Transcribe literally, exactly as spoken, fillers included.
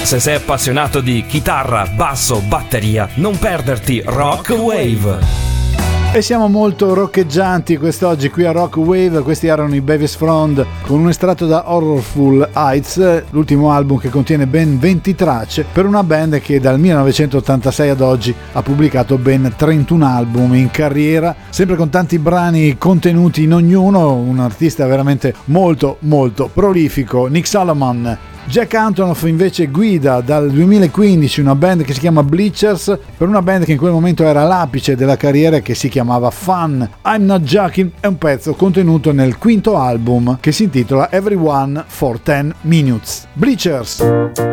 Se sei appassionato di chitarra, basso, batteria, non perderti Rock Wave. E siamo molto roccheggianti quest'oggi qui a Rock Wave. Questi erano i Bevis Frond con un estratto da Horrorful Heights, l'ultimo album che contiene ben venti tracce per una band che dal millenovecentottantasei ad oggi ha pubblicato ben trentuno album in carriera, sempre con tanti brani contenuti in ognuno. Un artista veramente molto molto prolifico, Nick Solomon. Jack Antonoff invece guida dal duemilaquindici una band che si chiama Bleachers, per una band che in quel momento era all'apice della carriera e che si chiamava Fun. I'm Not Joking è un pezzo contenuto nel quinto album che si intitola Everyone for ten minutes. Bleachers.